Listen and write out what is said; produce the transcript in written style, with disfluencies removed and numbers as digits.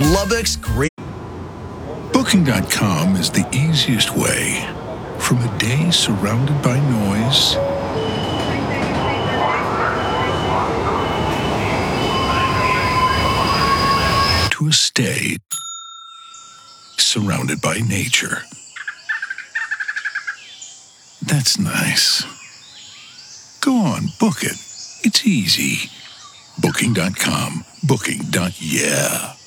Lubbock's great. Booking.com is the easiest way. From a day surrounded by noise to a stay surrounded by nature. That's nice. Go on, book it. It's easy. Booking.com. Booking.yeah.